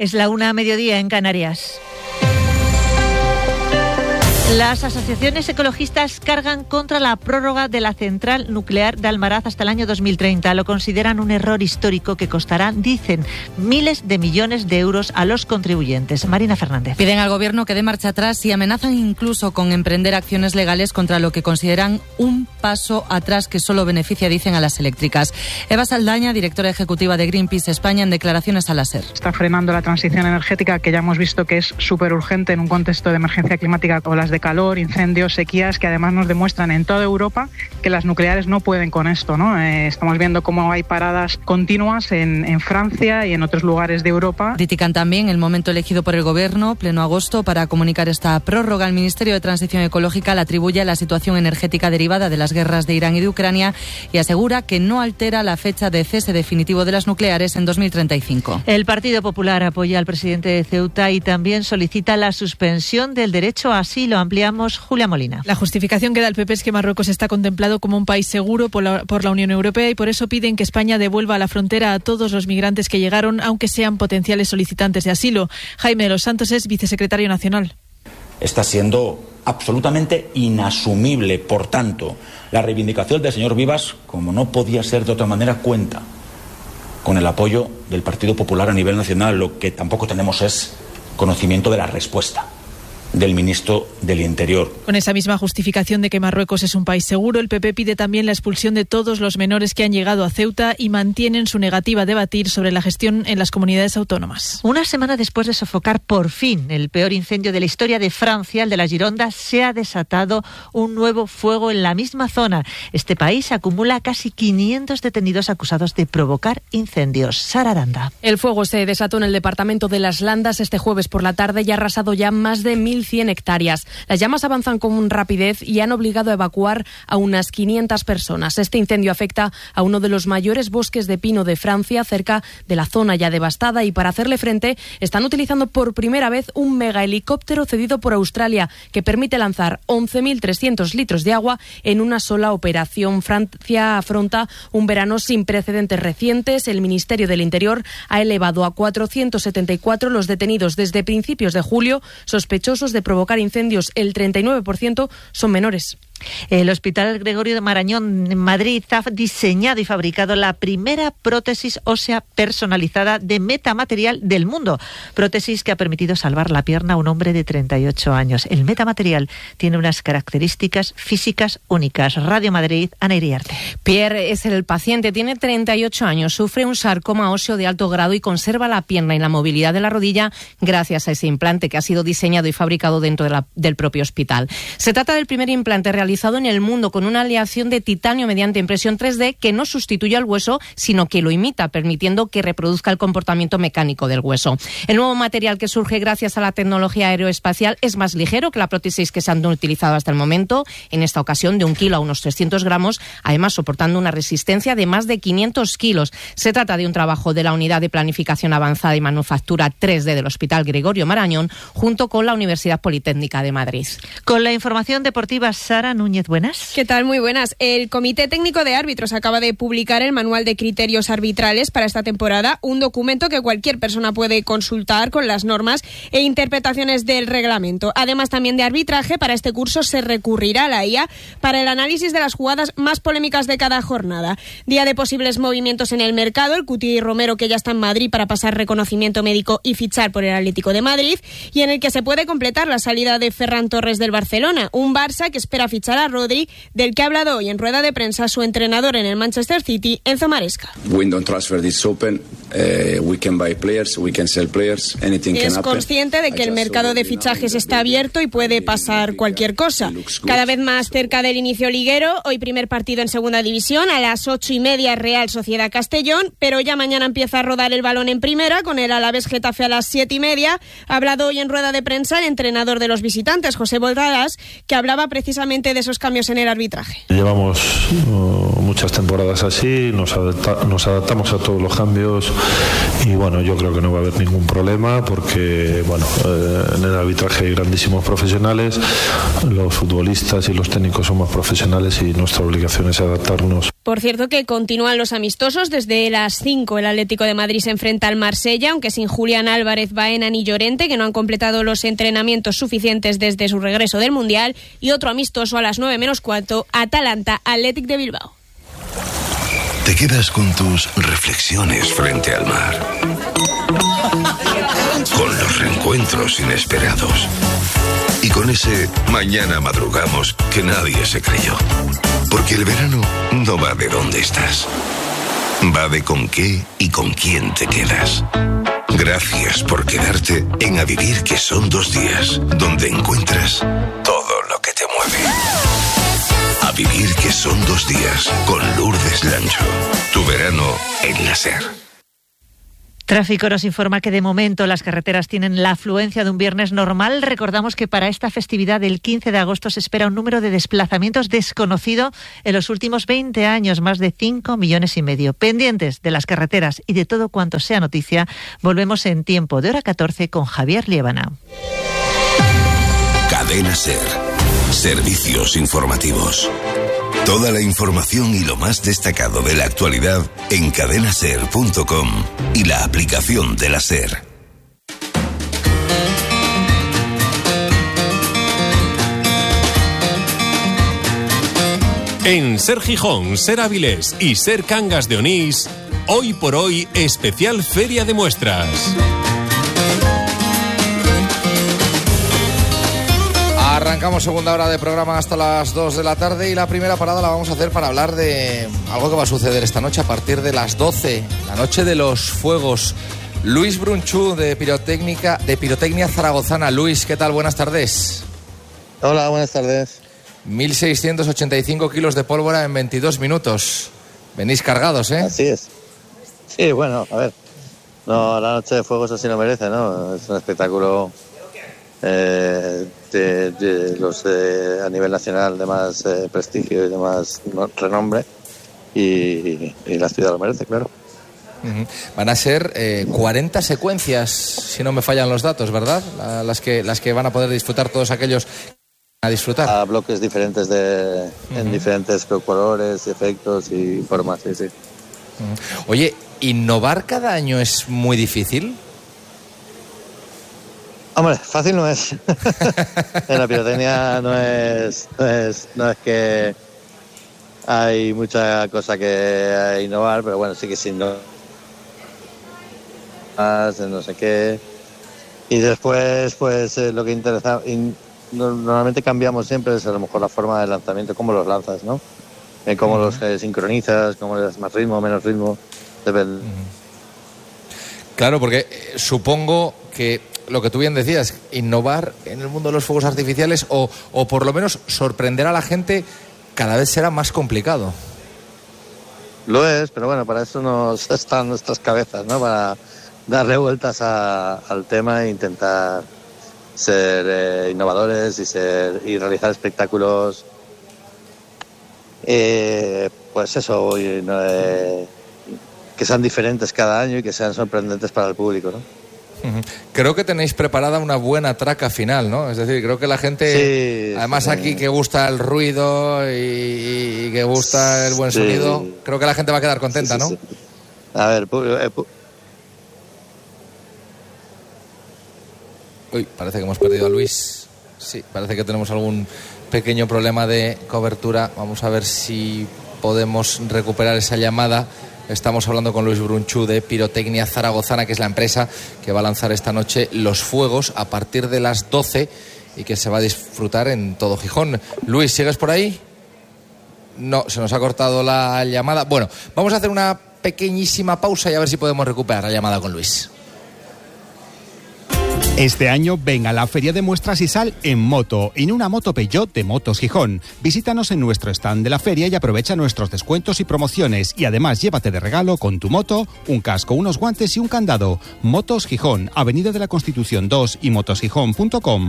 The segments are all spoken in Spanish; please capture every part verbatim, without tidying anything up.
Es la una a mediodía en Canarias. Las asociaciones ecologistas cargan contra la prórroga de la central nuclear de Almaraz hasta el año dos mil treinta. Lo consideran un error histórico que costará, dicen, miles de millones de euros a los contribuyentes. Marina Fernández. Piden al Gobierno que dé marcha atrás y amenazan incluso con emprender acciones legales contra lo que consideran un paso atrás que solo beneficia, dicen, a las eléctricas. Eva Saldaña, directora ejecutiva de Greenpeace España, en declaraciones a la SER. Está frenando la transición energética, que ya hemos visto que es súper urgente en un contexto de emergencia climática, olas de calor, incendios, sequías, que además nos demuestran en toda Europa que las nucleares no pueden con esto, ¿no? Eh, estamos viendo cómo hay paradas continuas en, en Francia y en otros lugares de Europa. Critican también el momento elegido por el Gobierno, pleno agosto, para comunicar esta prórroga. El Ministerio de Transición Ecológica la atribuye a la situación energética derivada de las guerras de Irán y de Ucrania y asegura que no altera la fecha de cese definitivo de las nucleares en dos mil treinta y cinco. El Partido Popular apoya al presidente de Ceuta y también solicita la suspensión del derecho a asilo. Ampliamos Julia Molina. La justificación que da el P P es que Marruecos está contemplado como un país seguro por la, por la Unión Europea y por eso piden que España devuelva a la frontera a todos los migrantes que llegaron, aunque sean potenciales solicitantes de asilo. Jaime de los Santos es vicesecretario nacional. Está siendo absolutamente inasumible, por tanto, la reivindicación del señor Vivas, como no podía ser de otra manera, cuenta con el apoyo del Partido Popular a nivel nacional. Lo que tampoco tenemos es conocimiento de la respuesta del ministro del Interior. Con esa misma justificación de que Marruecos es un país seguro, el P P pide también la expulsión de todos los menores que han llegado a Ceuta y mantienen su negativa a debatir sobre la gestión en las comunidades autónomas. Una semana después de sofocar por fin el peor incendio de la historia de Francia, el de la Gironda, se ha desatado un nuevo fuego en la misma zona. Este país acumula casi quinientos detenidos acusados de provocar incendios. Sara Aranda. El fuego se desató en el departamento de Las Landas este jueves por la tarde y ha arrasado ya más de mil cien hectáreas. Las llamas avanzan con rapidez y han obligado a evacuar a unas quinientas personas. Este incendio afecta a uno de los mayores bosques de pino de Francia, cerca de la zona ya devastada, y para hacerle frente están utilizando por primera vez un mega helicóptero cedido por Australia que permite lanzar once mil trescientos litros de agua en una sola operación. Francia afronta un verano sin precedentes recientes. El Ministerio del Interior ha elevado a cuatrocientos setenta y cuatro los detenidos desde principios de julio, sospechosos de provocar incendios. El treinta y nueve por ciento son menores. El Hospital Gregorio de Marañón en Madrid ha diseñado y fabricado la primera prótesis ósea personalizada de metamaterial del mundo. Prótesis que ha permitido salvar la pierna a un hombre de treinta y ocho años. El metamaterial tiene unas características físicas únicas. Radio Madrid, Ana Iriarte. Pierre es el paciente, tiene treinta y ocho años, sufre un sarcoma óseo de alto grado y conserva la pierna y la movilidad de la rodilla gracias a ese implante que ha sido diseñado y fabricado dentro de la, del propio hospital. Se trata del primer implante realizado en el mundo con una aleación de titanio mediante impresión tres D que no sustituye al hueso, sino que lo imita, permitiendo que reproduzca el comportamiento mecánico del hueso. El nuevo material que surge gracias a la tecnología aeroespacial es más ligero que la prótesis que se han utilizado hasta el momento, en esta ocasión de un kilo a unos trescientos gramos, además soportando una resistencia de más de quinientos kilos. Se trata de un trabajo de la Unidad de Planificación Avanzada y Manufactura tres D del Hospital Gregorio Marañón, junto con la Universidad Politécnica de Madrid. Con la información deportiva, Sara Núñez, buenas. ¿Qué tal? Muy buenas. El Comité Técnico de Árbitros acaba de publicar el Manual de Criterios Arbitrales para esta temporada, un documento que cualquier persona puede consultar con las normas e interpretaciones del reglamento. Además, también de arbitraje, para este curso se recurrirá a la I A para el análisis de las jugadas más polémicas de cada jornada. Día de posibles movimientos en el mercado, el Cuti Romero, que ya está en Madrid para pasar reconocimiento médico y fichar por el Atlético de Madrid, y en el que se puede completar la salida de Ferran Torres del Barcelona, un Barça que espera fichar a Rodri, del que ha hablado hoy en rueda de prensa su entrenador en el Manchester City, Enzo Maresca. Window transfer is open. Uh, we can buy players, we can sell players, anything can happen. Es consciente de que el mercado de fichajes está abierto y puede pasar cualquier cosa. Cada vez más cerca del inicio liguero, hoy primer partido en segunda división, a las ocho y media Real Sociedad Castellón, pero ya mañana empieza a rodar el balón en primera, con el Alavés Getafe a las siete y media. Ha hablado hoy en rueda de prensa el entrenador de los visitantes, José Boldadas, que hablaba precisamente de esos cambios en el arbitraje. Llevamos uh, muchas temporadas así, nos, adapta, nos adaptamos a todos los cambios y bueno, yo creo que no va a haber ningún problema porque bueno, eh, en el arbitraje hay grandísimos profesionales, los futbolistas y los técnicos somos profesionales y nuestra obligación es adaptarnos. Por cierto que continúan los amistosos. Desde las cinco el Atlético de Madrid se enfrenta al Marsella, aunque sin Julián Álvarez, Baena ni Llorente, que no han completado los entrenamientos suficientes desde su regreso del Mundial. Y otro amistoso a las nueve menos cuarto, Atalanta Athletic de Bilbao. Te quedas con tus reflexiones frente al mar, con los reencuentros inesperados y con ese mañana madrugamos que nadie se creyó. Porque el verano no va de dónde estás, va de con qué y con quién te quedas. Gracias por quedarte en A Vivir, que son dos días, donde encuentras todo lo que te mueve. A Vivir, que son dos días, con Lourdes Lancho. Tu verano en la SER. Tráfico nos informa que de momento las carreteras tienen la afluencia de un viernes normal. Recordamos que para esta festividad del quince de agosto se espera un número de desplazamientos desconocido en los últimos veinte años, más de cinco millones y medio. Pendientes de las carreteras y de todo cuanto sea noticia, volvemos en tiempo de hora catorce con Javier Liébana. Cadena SER. Servicios informativos. Toda la información y lo más destacado de la actualidad en cadena ser punto com y la aplicación de la SER. En SER Gijón, SER Avilés y SER Cangas de Onís, hoy por hoy especial Feria de Muestras. Arrancamos segunda hora de programa hasta las dos de la tarde y la primera parada la vamos a hacer para hablar de algo que va a suceder esta noche a partir de las doce, la noche de los fuegos. Luis Brunchú de Pirotécnica, de Pirotecnia Zaragozana. Luis, ¿qué tal? Buenas tardes. Hola, buenas tardes. mil seiscientos ochenta y cinco kilos de pólvora en veintidós minutos. Venís cargados, ¿eh? Así es. Sí, bueno, a ver. No, la noche de fuegos así lo merece, ¿no? Es un espectáculo eh, de, de los de, a nivel nacional de más eh, prestigio y de más no, renombre. Y, y la ciudad lo merece, claro. Uh-huh. Van a ser eh, cuarenta secuencias, si no me fallan los datos, ¿verdad? La, las que las que van a poder disfrutar todos aquellos a disfrutar. A bloques diferentes de uh-huh. en diferentes colores, efectos y formas, sí, sí. Uh-huh. Oye, ¿innovar cada año es muy difícil? Hombre, fácil no es. En la pirotecnia no es, no es, no es que hay mucha cosa que innovar, pero bueno, sí que sí innovar. No sé qué. Y después, pues eh, lo que interesa, in, no, normalmente cambiamos siempre es a lo mejor la forma de lanzamiento, cómo los lanzas, ¿no? Eh, cómo uh-huh. los eh, sincronizas, cómo le das más ritmo, menos ritmo, depende. Uh-huh. Claro, porque eh, supongo que lo que tú bien decías, innovar en el mundo de los fuegos artificiales o, o por lo menos sorprender a la gente cada vez será más complicado. Lo es, pero bueno, para eso nos están nuestras cabezas, ¿no? Para darle vueltas a, al tema e intentar ser eh, innovadores y ser y realizar espectáculos eh, pues eso y, no, eh, que sean diferentes cada año y que sean sorprendentes para el público, ¿no? Uh-huh. Creo que tenéis preparada una buena traca final, ¿no? Es decir, creo que la gente, sí, además sí, aquí que gusta el ruido y, y que gusta el buen sí. sonido, creo que la gente va a quedar contenta, sí, sí, ¿no? Sí. A ver, eh, Uy, parece que hemos perdido a Luis. Sí, parece que tenemos algún pequeño problema de cobertura. Vamos a ver si podemos recuperar esa llamada. Estamos hablando con Luis Brunchú de Pirotecnia Zaragozana, que es la empresa que va a lanzar esta noche los fuegos a partir de las doce y que se va a disfrutar en todo Gijón. Luis, ¿sigues por ahí? No, se nos ha cortado la llamada. Bueno, vamos a hacer una pequeñísima pausa y a ver si podemos recuperar la llamada con Luis. Este año ven a la Feria de Muestras y Sal en moto, en una moto Peugeot de Motos Gijón. Visítanos en nuestro stand de la feria y aprovecha nuestros descuentos y promociones. Y además llévate de regalo con tu moto un casco, unos guantes y un candado. Motos Gijón, Avenida de la Constitución dos y motos gijón punto com.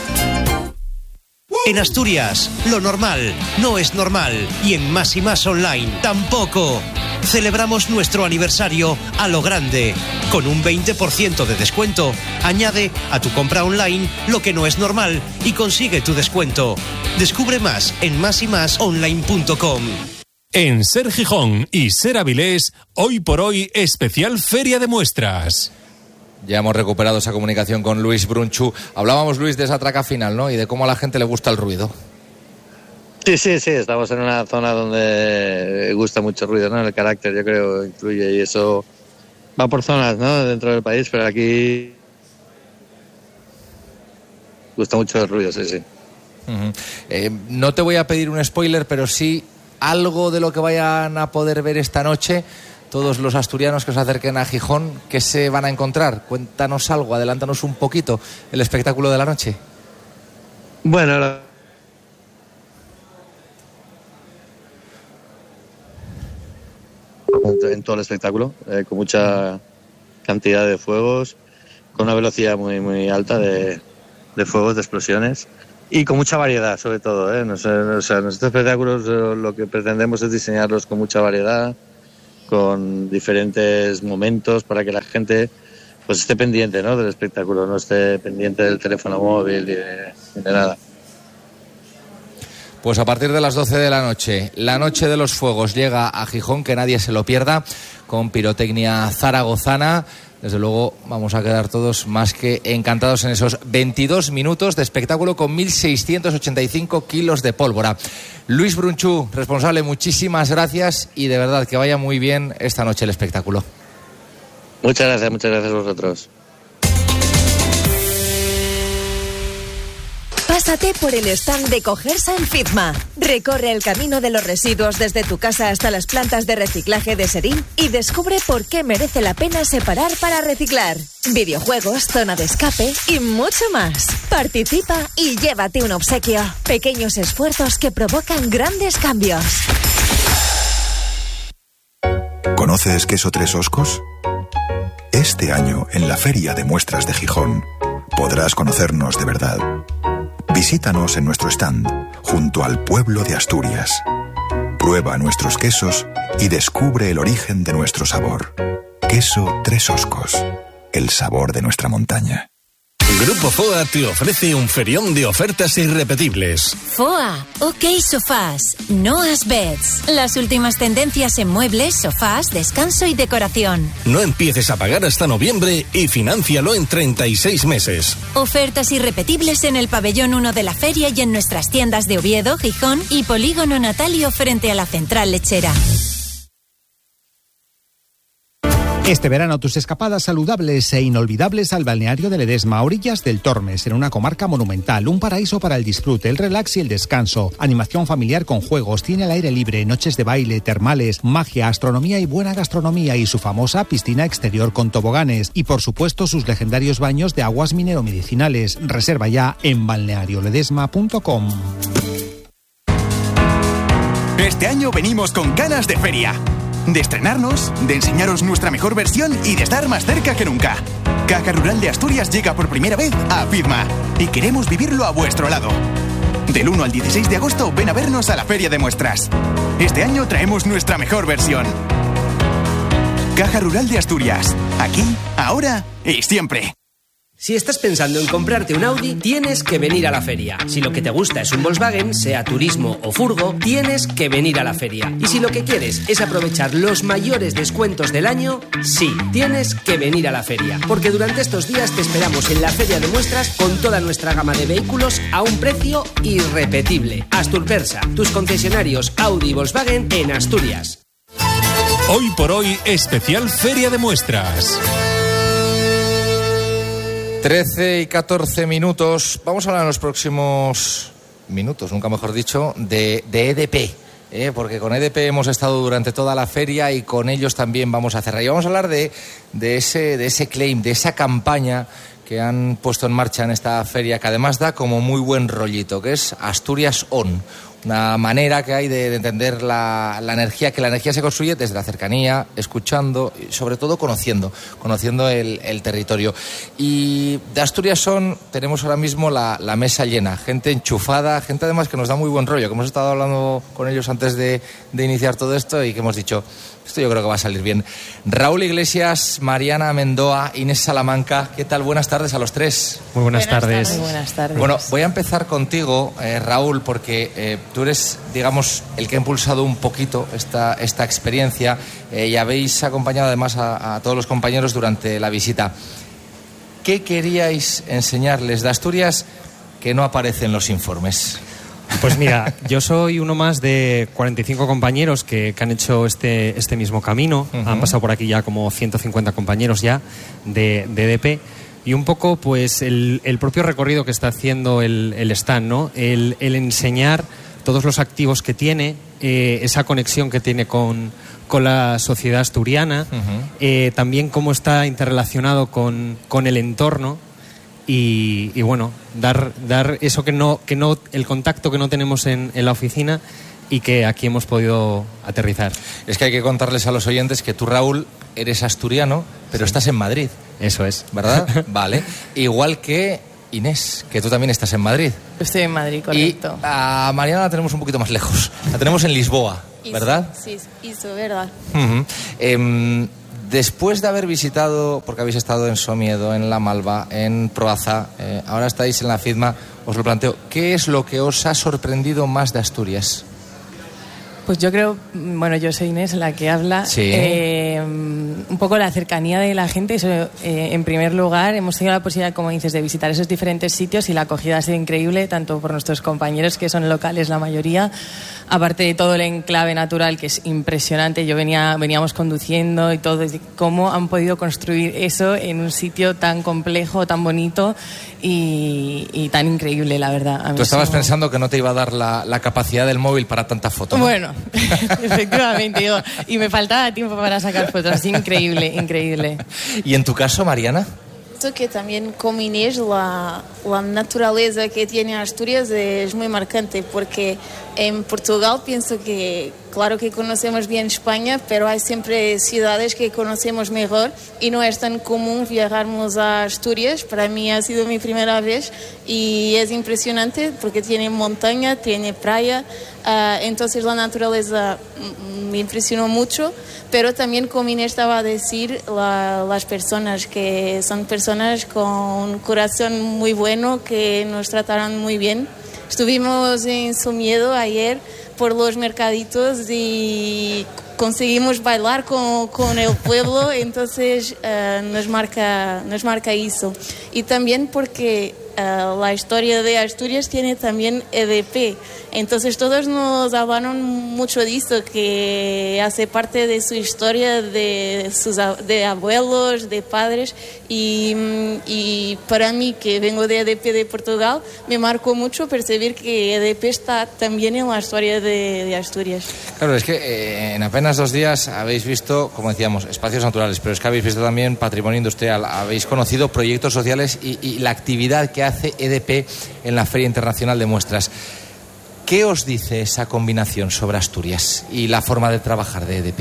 En Asturias, lo normal no es normal. Y en Más y Más Online tampoco. Celebramos nuestro aniversario a lo grande. Con un veinte por ciento de descuento. Añade a tu compra online lo que no es normal y consigue tu descuento. Descubre más en más y más online punto com. En Ser Gijón y Ser Avilés, hoy por hoy, especial Feria de Muestras. Ya hemos recuperado esa comunicación con Luis Brunchu. Hablábamos, Luis, de esa traca final, ¿no? Y de cómo a la gente le gusta el ruido. Sí, sí, sí, estamos en una zona donde gusta mucho el ruido, ¿no? El carácter, yo creo, influye, y eso va por zonas, ¿no? Dentro del país, pero aquí gusta mucho el ruido, sí, sí. Uh-huh. Eh, no te voy a pedir un spoiler, pero sí algo de lo que vayan a poder ver esta noche todos los asturianos que os acerquen a Gijón. ¿Qué se van a encontrar? Cuéntanos algo, adelántanos un poquito el espectáculo de la noche. Bueno, la... en todo el espectáculo, eh, con mucha cantidad de fuegos, con una velocidad muy muy alta de, de fuegos, de explosiones, y con mucha variedad, sobre todo, ¿eh? No sé, o sea, nuestros espectáculos eh, lo que pretendemos es diseñarlos con mucha variedad, con diferentes momentos para que la gente pues esté pendiente, ¿no?, del espectáculo, no esté pendiente del teléfono móvil ni de, ni de nada. Pues a partir de las doce de la noche, la Noche de los Fuegos llega a Gijón, que nadie se lo pierda, con pirotecnia zaragozana. Desde luego vamos a quedar todos más que encantados en esos veintidós minutos de espectáculo con mil seiscientos ochenta y cinco kilos de pólvora. Luis Brunchu, responsable, muchísimas gracias y de verdad que vaya muy bien esta noche el espectáculo. Muchas gracias, muchas gracias a vosotros. Pásate por el stand de Cogersa en Fitma. Recorre el camino de los residuos desde tu casa hasta las plantas de reciclaje de Serín y descubre por qué merece la pena separar para reciclar. Videojuegos, zona de escape y mucho más. Participa y llévate un obsequio. Pequeños esfuerzos que provocan grandes cambios. ¿Conoces Queso Tres Oscos? Este año, en la Feria de Muestras de Gijón, podrás conocernos de verdad. Visítanos en nuestro stand, junto al pueblo de Asturias. Prueba nuestros quesos y descubre el origen de nuestro sabor. Queso Tres Oscos, el sabor de nuestra montaña. Grupo F O A te ofrece un ferión de ofertas irrepetibles. F O A, OK Sofás, Noah's Beds. Las últimas tendencias en muebles, sofás, descanso y decoración. No empieces a pagar hasta noviembre y financialo en treinta y seis meses. Ofertas irrepetibles en el pabellón uno de la feria y en nuestras tiendas de Oviedo, Gijón y Polígono Natalio frente a la central lechera. Este verano tus escapadas saludables e inolvidables al balneario de Ledesma, a orillas del Tormes, en una comarca monumental, un paraíso para el disfrute, el relax y el descanso, animación familiar con juegos, cine al aire libre, noches de baile, termales, magia, astronomía y buena gastronomía y su famosa piscina exterior con toboganes y por supuesto sus legendarios baños de aguas mineromedicinales. Reserva ya en balneario ledesma punto com. Este año venimos con ganas de feria. De estrenarnos, de enseñaros nuestra mejor versión y de estar más cerca que nunca. Caja Rural de Asturias llega por primera vez a Fitma y queremos vivirlo a vuestro lado. Del uno al dieciséis de agosto ven a vernos a la Feria de Muestras. Este año traemos nuestra mejor versión. Caja Rural de Asturias. Aquí, ahora y siempre. Si estás pensando en comprarte un Audi, tienes que venir a la feria. Si lo que te gusta es un Volkswagen, sea turismo o furgo, tienes que venir a la feria. Y si lo que quieres es aprovechar los mayores descuentos del año, sí, tienes que venir a la feria. Porque durante estos días te esperamos en la Feria de Muestras con toda nuestra gama de vehículos a un precio irrepetible. Asturpersa, tus concesionarios Audi y Volkswagen en Asturias. Hoy por hoy, especial Feria de Muestras. trece y catorce minutos. Vamos a hablar en los próximos minutos, nunca mejor dicho, de, de E D P. ¿eh? Porque con E D P hemos estado durante toda la feria y con ellos también vamos a cerrar. Y vamos a hablar de, de, ese, de ese claim, de esa campaña que han puesto en marcha en esta feria, que además da como muy buen rollito, que es Asturias On. Una manera que hay de, de entender la, la energía, que la energía se construye desde la cercanía, escuchando y sobre todo conociendo, conociendo el, el territorio. Y de Asturias On tenemos ahora mismo la, la mesa llena, gente enchufada, gente además que nos da muy buen rollo, que hemos estado hablando con ellos antes de, de iniciar todo esto y que hemos dicho, esto yo creo que va a salir bien. Raúl Iglesias, Mariana Mendoa, Inés Salamanca, ¿qué tal? Buenas tardes a los tres. Muy buenas, buenas tardes. Muy buenas tardes. Bueno, voy a empezar contigo, eh, Raúl, porque eh, tú eres, digamos, el que ha impulsado un poquito esta, esta experiencia eh, y habéis acompañado además a, a todos los compañeros durante la visita. ¿Qué queríais enseñarles de Asturias que no aparece en los informes? Pues mira, yo soy uno más de cuarenta y cinco compañeros que, que han hecho este, este mismo camino. Uh-huh. Han pasado por aquí ya como ciento cincuenta compañeros ya de, de E D P. Y un poco, pues, el, el propio recorrido que está haciendo el, el stand, ¿no? El, el enseñar todos los activos que tiene, eh, esa conexión que tiene con, con la sociedad asturiana, uh-huh. eh, también cómo está interrelacionado con, con el entorno. Y, y bueno, dar, dar eso que no, que no, el contacto que no tenemos en, en la oficina y que aquí hemos podido aterrizar. Es que hay que contarles a los oyentes que tú, Raúl, eres asturiano, pero sí. Estás en Madrid. Eso es. ¿Verdad? Vale. Igual que Inés, que tú también estás en Madrid. Estoy en Madrid, correcto. Y a Mariana la tenemos un poquito más lejos. La tenemos en Lisboa, ¿verdad? Sí, sí, eso, verdad. Uh-huh. Eh, Después de haber visitado, porque habéis estado en Somiedo, en La Malva, en Proaza, eh, ahora estáis en la FIDMA, os lo planteo, ¿qué es lo que os ha sorprendido más de Asturias? Pues yo creo, bueno, yo soy Inés, la que habla, sí. eh, un poco la cercanía de la gente. Eso, eh, en primer lugar, hemos tenido la posibilidad, como dices, de visitar esos diferentes sitios y la acogida ha sido increíble, tanto por nuestros compañeros, que son locales la mayoría, aparte de todo el enclave natural, que es impresionante. Yo venía, veníamos conduciendo y todo, y cómo han podido construir eso en un sitio tan complejo, tan bonito y, y tan increíble, la verdad. A mí Tú estabas eso... pensando que no te iba a dar la, la capacidad del móvil para tanta foto, ¿no? Bueno, efectivamente, digo, y me faltaba tiempo para sacar fotos. Increíble, increíble. ¿Y en tu caso, Mariana? Que también con Inés la, la naturaleza que tiene Asturias es muy marcante, porque en Portugal pienso que claro que conocemos bien España, pero hay siempre ciudades que conocemos mejor y no es tan común viajarnos a Asturias. Para mí ha sido mi primera vez y es impresionante porque tiene montaña, tiene playa, uh, entonces la naturaleza me impresionó mucho, pero también como Inés estaba a decir, la, las personas que son personas con un corazón muy bueno, que nos trataron muy bien. Estuvimos en Somiedo ayer por los mercaditos y conseguimos bailar con, con el pueblo, entonces uh, nos marca, nos marca eso. Y también porque uh, la historia de Asturias tiene también E D P, entonces todos nos hablaron mucho de eso, que hace parte de su historia, de sus de abuelos, de padres, y, y para mí, que vengo de E D P de Portugal, me marcó mucho percibir que E D P está también en la historia de, de Asturias. Claro, es que eh, en apenas dos días habéis visto, como decíamos, espacios naturales, pero es que habéis visto también patrimonio industrial, habéis conocido proyectos sociales y, y la actividad que hace E D P en la Feria Internacional de Muestras. ¿Qué os dice esa combinación sobre Asturias y la forma de trabajar de E D P?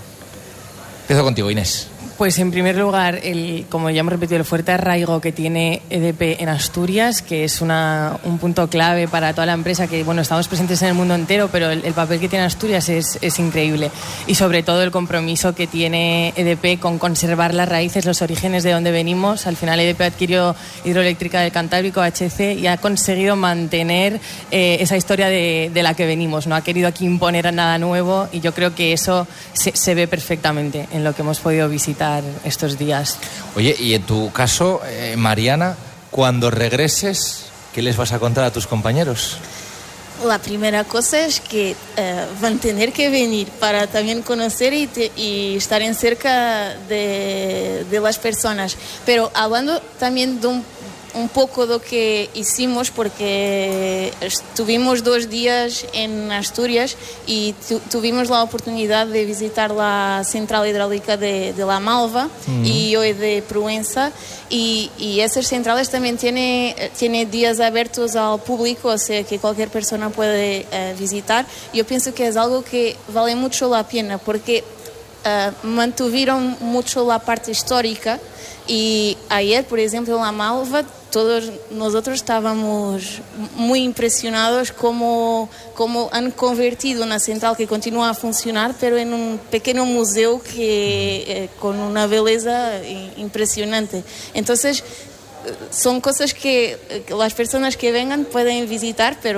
Empiezo contigo, Inés. Pues en primer lugar, el, como ya hemos repetido, el fuerte arraigo que tiene E D P en Asturias, que es una, un punto clave para toda la empresa, que bueno, estamos presentes en el mundo entero, pero el, el papel que tiene Asturias es, es increíble. Y sobre todo el compromiso que tiene E D P con conservar las raíces, los orígenes de donde venimos. Al final E D P adquirió Hidroeléctrica del Cantábrico, H C, y ha conseguido mantener eh, esa historia de, de la que venimos. No ha querido aquí imponer nada nuevo, y yo creo que eso se, se ve perfectamente en lo que hemos podido visitar estos días. Oye, y en tu caso, eh, Mariana, cuando regreses, ¿qué les vas a contar a tus compañeros? La primera cosa es que uh, van a tener que venir para también conocer y, te, y estar en cerca de, de las personas. Pero hablando también de un un poco de lo que hicimos, porque estuvimos dos días en Asturias y tu, tuvimos la oportunidad de visitar la central hidráulica de, de La Malva mm. y hoy de Proença, y, y esas centrales también tienen tiene días abiertos al público, o sea que cualquier persona puede uh, visitar. Yo pienso que es algo que vale mucho la pena, porque uh, mantuvieron mucho la parte histórica. Y ayer, por ejemplo, en La Malva, todos nosotros estábamos muy impresionados como, como han convertido una central que continúa a funcionar, pero en un pequeño museo que, eh, con una belleza impresionante. Entonces, son cosas que, que las personas que vengan pueden visitar, pero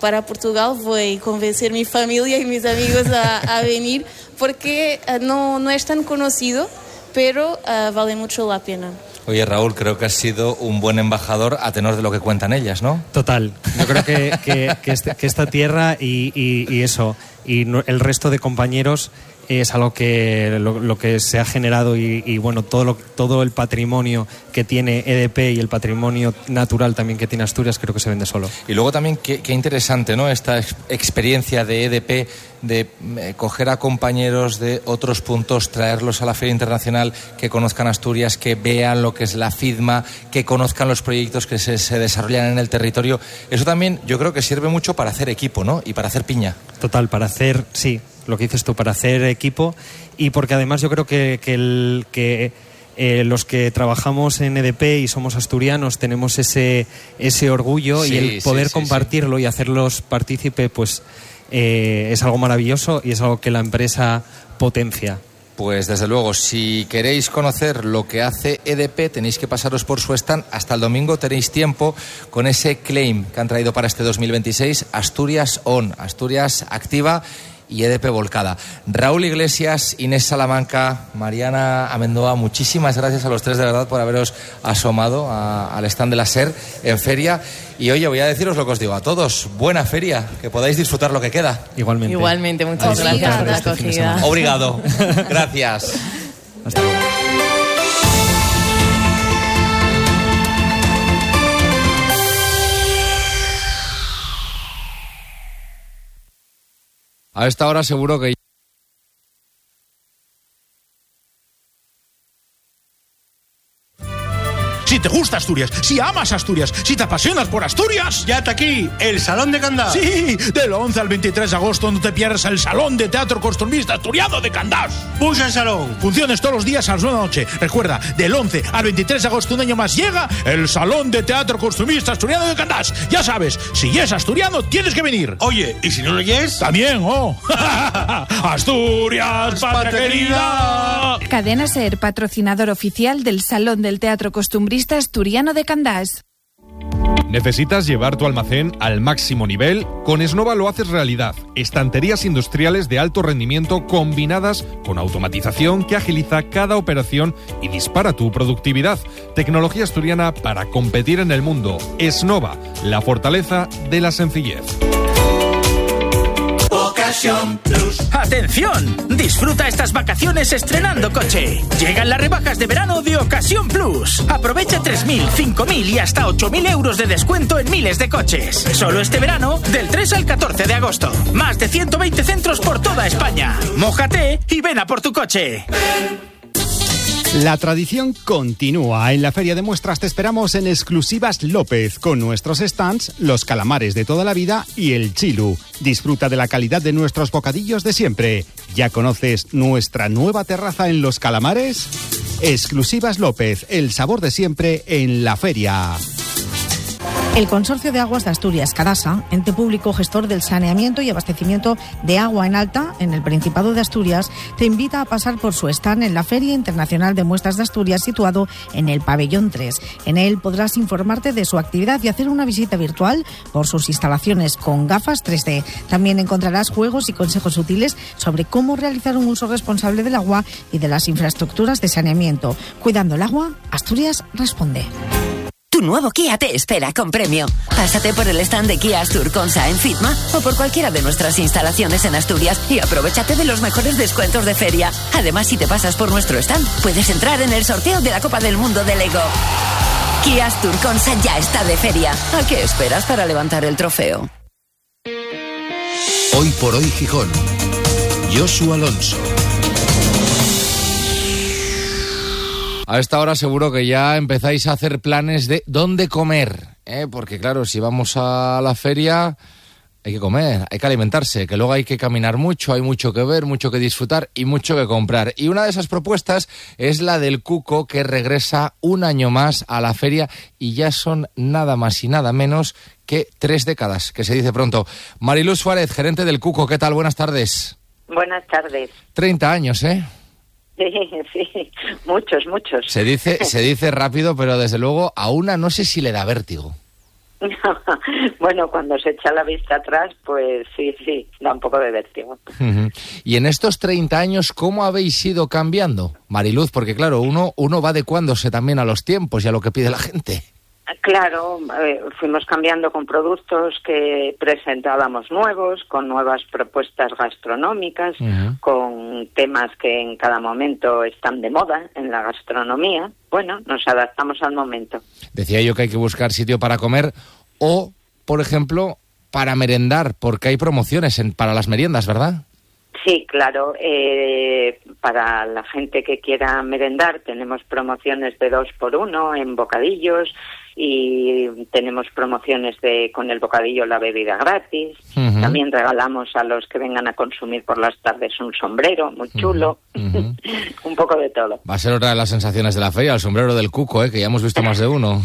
para Portugal, voy a convencer mi familia y mis amigos a, a venir porque uh, no, no es tan conocido, pero uh, vale mucho la pena. Oye, Raúl, creo que has sido un buen embajador a tenor de lo que cuentan ellas, ¿no? Total. Yo creo que, que, que, este, que esta tierra y, y, y eso, y no, el resto de compañeros es algo que lo, lo que se ha generado y, y bueno, todo lo, todo el patrimonio que tiene E D P y el patrimonio natural también que tiene Asturias, creo que se vende solo. Y luego también qué, qué interesante, ¿no? Esta ex- experiencia de E D P de eh, coger a compañeros de otros puntos, traerlos a la Feria Internacional, que conozcan Asturias, que vean lo que es la FIDMA, que conozcan los proyectos que se, se desarrollan en el territorio. Eso también yo creo que sirve mucho para hacer equipo, ¿no? Y para hacer piña. Total, para hacer, sí, lo que dices tú, para hacer equipo, y porque además yo creo que, que, el, que eh, los que trabajamos en E D P y somos asturianos tenemos ese, ese orgullo, sí, y el poder sí, sí, compartirlo sí. y hacerlos partícipe, pues eh, es algo maravilloso y es algo que la empresa potencia. Pues desde luego, si queréis conocer lo que hace E D P, tenéis que pasaros por su stand. Hasta el domingo tenéis tiempo con ese claim que han traído para este dos mil veintiséis, Asturias On, Asturias Activa y E D P volcada. Raúl Iglesias, Inés Salamanca, Mariana Amendoa, muchísimas gracias a los tres de verdad por haberos asomado a, al stand de la SER en feria. Y oye, voy a deciros lo que os digo a todos, buena feria, que podáis disfrutar lo que queda. Igualmente. Igualmente, muchas gracias por la acogida. Obrigado. Gracias. Hasta luego. A esta hora seguro que... Si te gusta Asturias, si amas Asturias, si te apasionas por Asturias... Ya está aquí, el Salón de Candás. Sí, del once al veintitrés de agosto no te pierdas el Salón de Teatro Costumbrista Asturiano de Candás. Puja el salón. Funciones todos los días a las nueve de la noche. Recuerda, del once al veintitrés de agosto, un año más, llega el Salón de Teatro Costumbrista Asturiano de Candás. Ya sabes, si es asturiano, tienes que venir. Oye, ¿y si no lo es? También, oh. Asturias, patria querida. Cadena SER, patrocinador oficial del Salón del Teatro Costumbrista Asturiano de Candás. ¿Necesitas llevar tu almacén al máximo nivel? Con Esnova lo haces realidad. Estanterías industriales de alto rendimiento combinadas con automatización que agiliza cada operación y dispara tu productividad. Tecnología asturiana para competir en el mundo. Esnova, la fortaleza de la sencillez. Ocasión Plus. ¡Atención! Disfruta estas vacaciones estrenando coche. Llegan las rebajas de verano de Ocasión Plus. Aprovecha tres mil, cinco mil y hasta ocho mil euros de descuento en miles de coches. Solo este verano, del tres al catorce de agosto. Más de ciento veinte centros por toda España. Mójate y ven a por tu coche. La tradición continúa. En la Feria de Muestras te esperamos en Exclusivas López, con nuestros stands, los calamares de toda la vida y el chilu. Disfruta de la calidad de nuestros bocadillos de siempre. ¿Ya conoces nuestra nueva terraza en Los Calamares? Exclusivas López, el sabor de siempre en la feria. El Consorcio de Aguas de Asturias, Cadasa, ente público gestor del saneamiento y abastecimiento de agua en alta en el Principado de Asturias, te invita a pasar por su stand en la Feria Internacional de Muestras de Asturias, situado en el Pabellón tres. En él podrás informarte de su actividad y hacer una visita virtual por sus instalaciones con gafas tres D. También encontrarás juegos y consejos útiles sobre cómo realizar un uso responsable del agua y de las infraestructuras de saneamiento. Cuidando el agua, Asturias responde. Tu nuevo Kia te espera con premio. Pásate por el stand de Kia Astur-Consa en FITMA o por cualquiera de nuestras instalaciones en Asturias y aprovechate de los mejores descuentos de feria. Además, si te pasas por nuestro stand, puedes entrar en el sorteo de la Copa del Mundo de Lego. Kia Astur-Consa ya está de feria. ¿A qué esperas para levantar el trofeo? Hoy por hoy Gijón. Josu Alonso. A esta hora seguro que ya empezáis a hacer planes de dónde comer, ¿eh? Porque claro, si vamos a la feria hay que comer, hay que alimentarse, que luego hay que caminar mucho, hay mucho que ver, mucho que disfrutar y mucho que comprar. Y una de esas propuestas es la del Cuco, que regresa un año más a la feria y ya son nada más y nada menos que tres décadas, que se dice pronto. Mariluz Suárez, gerente del Cuco, ¿qué tal? Buenas tardes. Buenas tardes. treinta años, ¿eh? Sí, sí, muchos, muchos. Se dice, se dice rápido, pero desde luego a una no sé si le da vértigo. Bueno, cuando se echa la vista atrás, pues sí, sí, da un poco de vértigo. Uh-huh. Y en estos treinta años, ¿cómo habéis ido cambiando, Mariluz? Porque claro, uno, uno va adecuándose también a los tiempos y a lo que pide la gente. Claro, eh, fuimos cambiando con productos que presentábamos nuevos, con nuevas propuestas gastronómicas, uh-huh. con temas que en cada momento están de moda en la gastronomía. Bueno, nos adaptamos al momento. Decía yo que hay que buscar sitio para comer o, por ejemplo, para merendar, porque hay promociones en, para las meriendas, ¿verdad? Sí, claro. Eh, para la gente que quiera merendar tenemos promociones de dos por uno en bocadillos y tenemos promociones de con el bocadillo la bebida gratis. Uh-huh. También regalamos a los que vengan a consumir por las tardes un sombrero muy chulo. Uh-huh. Un poco de todo. Va a ser otra de las sensaciones de la feria, el sombrero del cuco, ¿eh? Que ya hemos visto más de uno.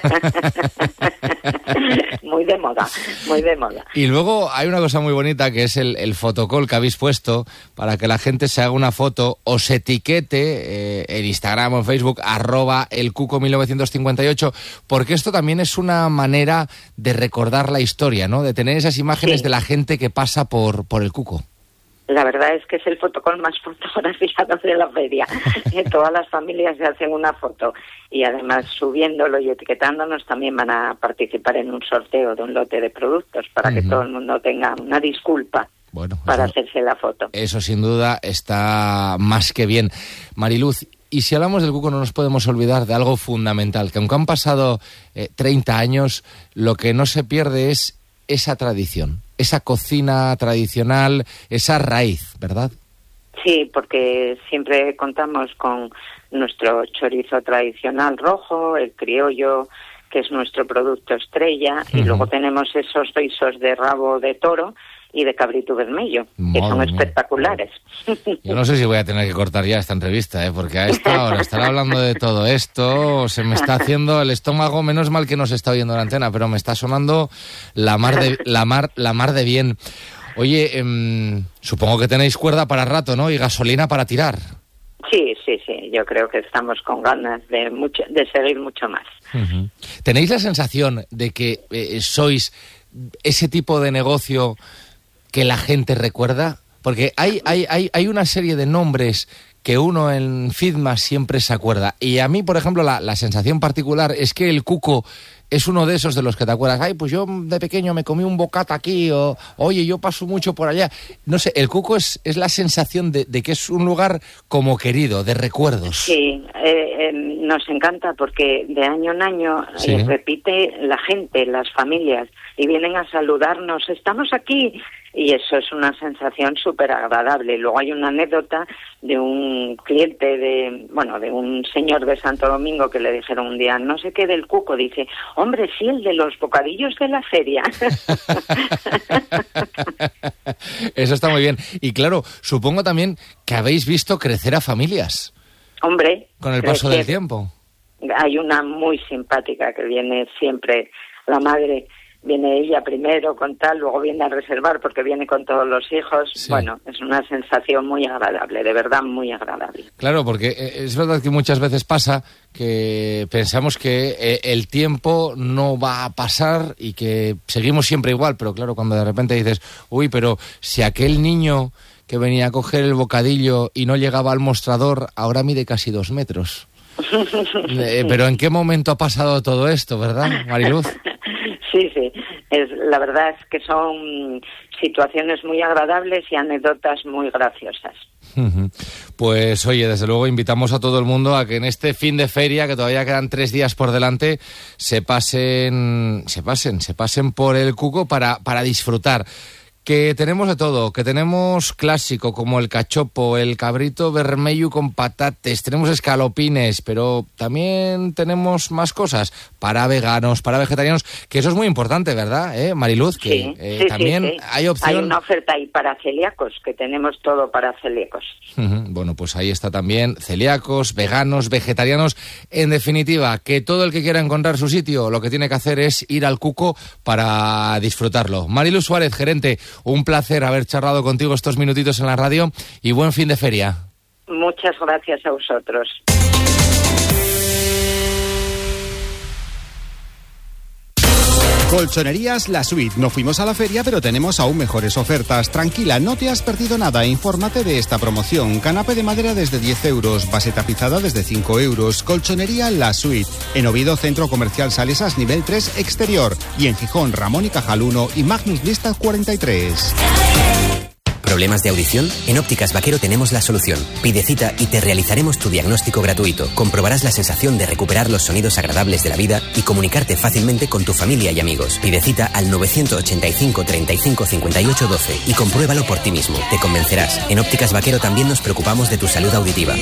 Muy de moda, muy de moda. Y luego hay una cosa muy bonita que es el, el fotocall que habéis puesto para que la gente se haga una foto o se etiquete eh, en Instagram o en Facebook, arroba el cuco mil novecientos cincuenta y ocho, porque esto también es una manera de recordar la historia, ¿no? De tener esas imágenes sí. de la gente que pasa por, por el cuco. La verdad es que es el fotocall más fotografiado de la feria. Todas las familias se hacen una foto y además subiéndolo y etiquetándonos también van a participar en un sorteo de un lote de productos para uh-huh. que todo el mundo tenga una disculpa bueno, para eso, hacerse la foto. Eso sin duda está más que bien. Mariluz, y si hablamos del cuco no nos podemos olvidar de algo fundamental, que aunque han pasado eh, treinta años, lo que no se pierde es esa tradición, esa cocina tradicional, esa raíz, ¿verdad? Sí, porque siempre contamos con nuestro chorizo tradicional rojo, el criollo, que es nuestro producto estrella, uh-huh. y luego tenemos esos risos de rabo de toro y de cabrito vermelho, que Madre son mía. espectaculares. Yo no sé si voy a tener que cortar ya esta entrevista, ¿eh? Porque a esta hora estar hablando de todo esto, se me está haciendo el estómago, menos mal que no se está oyendo la antena, pero me está sonando la mar de, la mar, la mar de bien. Oye, eh, supongo que tenéis cuerda para rato, ¿no? Y gasolina para tirar. Sí, sí, sí, yo creo que estamos con ganas de mucho, de seguir mucho más. Uh-huh. ¿Tenéis la sensación de que eh, sois ese tipo de negocio que la gente recuerda? Porque hay, hay, hay, hay una serie de nombres que uno en FIDMA siempre se acuerda. Y a mí, por ejemplo, la, la sensación particular es que el cuco es uno de esos de los que te acuerdas. Ay, pues yo de pequeño me comí un bocata aquí, o oye, yo paso mucho por allá. No sé, el cuco es, es la sensación de, de que es un lugar como querido, de recuerdos. Sí, eh, eh, nos encanta porque de año en año sí. eh, repite la gente, las familias, y vienen a saludarnos. Estamos aquí. Y eso es una sensación súper agradable. Luego hay una anécdota de un cliente, de bueno, de un señor de Santo Domingo que le dijeron un día, no sé qué del cuco, dice, hombre, sí, el de los bocadillos de la feria. Eso está muy bien. Y claro, supongo también que habéis visto crecer a familias. Hombre. Con el paso del tiempo. Hay una muy simpática que viene siempre, la madre. Viene ella primero con tal, luego viene a reservar porque viene con todos los hijos. Sí. Bueno, es una sensación muy agradable, de verdad muy agradable. Claro, porque es verdad que muchas veces pasa que pensamos que el tiempo no va a pasar y que seguimos siempre igual, pero claro, cuando de repente dices, uy, pero si aquel niño que venía a coger el bocadillo y no llegaba al mostrador, ahora mide casi dos metros. eh, pero ¿en qué momento ha pasado todo esto, verdad, Mariluz? Sí, sí, es, la verdad es que son situaciones muy agradables y anécdotas muy graciosas. Pues oye, desde luego invitamos a todo el mundo a que en este fin de feria, que todavía quedan tres días por delante, se pasen, se pasen, se pasen por el cuco para, para disfrutar. Que tenemos de todo, que tenemos clásico como el cachopo, el cabrito vermelho con patates, tenemos escalopines, pero también tenemos más cosas para veganos, para vegetarianos, que eso es muy importante, ¿verdad, eh, Mariluz? Que sí, eh, sí, también sí, sí. hay opción. Hay una oferta ahí para celíacos, que tenemos todo para celíacos. Uh-huh. Bueno, pues ahí está también celíacos, veganos, vegetarianos. En definitiva, que todo el que quiera encontrar su sitio, lo que tiene que hacer es ir al cuco para disfrutarlo. Mariluz Suárez, gerente, un placer haber charlado contigo estos minutitos en la radio y buen fin de feria. Muchas gracias a vosotros. Colchonerías La Suite. No fuimos a la feria, pero tenemos aún mejores ofertas. Tranquila, no te has perdido nada. Infórmate de esta promoción. Canapé de madera desde diez euros. Base tapizada desde cinco euros. Colchonería La Suite. En Oviedo, Centro Comercial Salesas, nivel tres, exterior. Y en Gijón, Ramón y Cajal uno y Magnus Lista cuarenta y tres. ¿Problemas de audición? En Ópticas Vaquero tenemos la solución. Pide cita y te realizaremos tu diagnóstico gratuito. Comprobarás la sensación de recuperar los sonidos agradables de la vida y comunicarte fácilmente con tu familia y amigos. Pide cita al nueve ochenta y cinco, treinta y cinco, cincuenta y ocho, doce y compruébalo por ti mismo. Te convencerás. En Ópticas Vaquero también nos preocupamos de tu salud auditiva.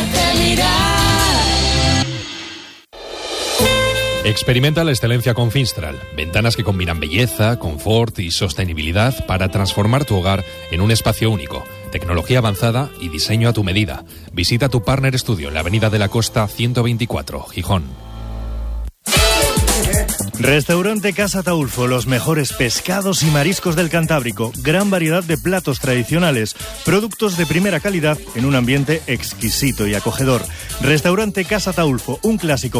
Experimenta la excelencia con Finstral. Ventanas que combinan belleza, confort y sostenibilidad para transformar tu hogar en un espacio único. Tecnología avanzada y diseño a tu medida. Visita tu Partner Studio en la Avenida de la Costa ciento veinticuatro, Gijón. Restaurante Casa Taulfo, los mejores pescados y mariscos del Cantábrico, gran variedad de platos tradicionales, productos de primera calidad en un ambiente exquisito y acogedor. Restaurante Casa Taulfo, un clásico